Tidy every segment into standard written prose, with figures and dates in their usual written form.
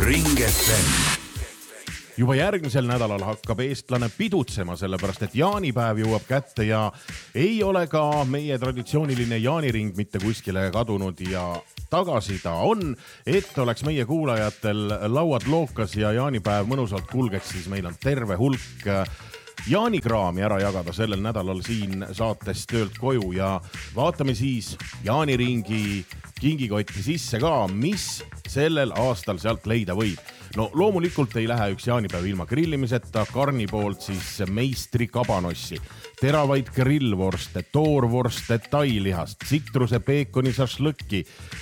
Ring FM. Juba järgmisel nädalal hakkab eestlane pidutsema, sellepärast et jaanipäev jõuab kätte ja ei ole ka meie traditsiooniline jaaniring mitte kuskile kadunud ja tagasi ta on, et oleks meie kuulajatel lauad lookas ja jaanipäev mõnusalt kulgeks, siis meil on terve hulk jaanikraami ära jagada sellel nädalal siin saates töölt koju ja vaatame siis jaaniringi kingikotti sisse ka, mis sellel aastal sealt leida võib. No loomulikult ei lähe üks jaanipäev ilma grillimiseta, Karni poolt siis meistri kabanossi, teravaid grillvorste, toorvorste tailihast, tsitruse peekoni šašlõkki,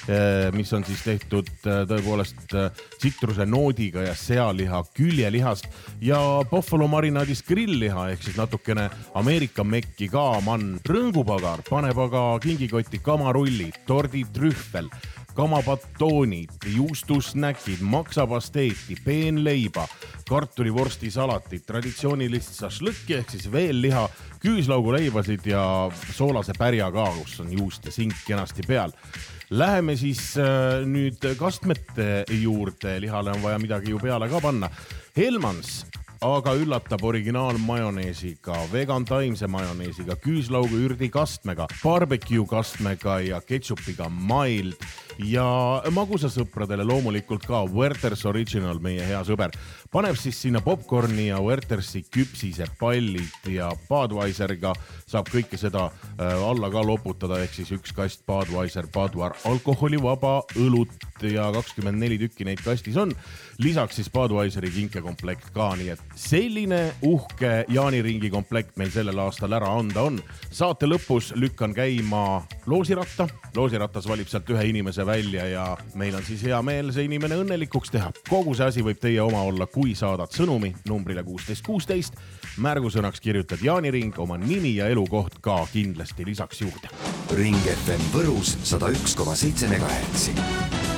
mis on siis tehtud tõepoolest tsitruse noodiga ja sealiha küljelihast ja buffalo marinaadis grillliha ehk siis natukene Ameerika mekki ka mann, rõngupagar, paneb aga kingikotti kamarullid, torditrühvel, kamapatoonid, juustusnäkid, maksapasteeti, peenleiba, kartulivorstisalatit, traditsioonilist šašlõkki ehk siis veelliha, küüslauguleibasid ja soolase pärja ka, kus on juust ja sink kenasti peal. Läheme siis nüüd kastmete juurde, lihale on vaja midagi ju peale ka panna. Helmans aga üllatab originaalmajoneesiga, vegan taimse majoneesiga, küüslaugu ürdi kastmega, barbecue kastmega ja ketšupiga mild ja magusasõpradele loomulikult ka Werther's Original, meie hea sõber. Paneb siis sinna popcorni ja Werthersi küpsise pallid ja Budweiseriga saab kõike seda alla ka loputada, ehk siis üks kast Budweiser Budvar alkoholivaba õlut ja 24 tükki neid kastis on. Lisaks siis Budweiseri kinkekomplekt ka, nii et selline uhke jaaniringi komplekt meil sellel aastal ära anda on. Saate lõpus lükkan käima loosiratta. Loosiratas valib sealt ühe inimese välja ja meil on siis hea meel see inimene õnnelikuks teha. Kogu see asi võib teie oma olla, kui saadad sõnumi numbrile 1616. Märgusõnaks kirjutad jaaniring, oma nimi ja elukoht ka kindlasti lisaks juurde. Ring FM Võrus 101,7 MHz.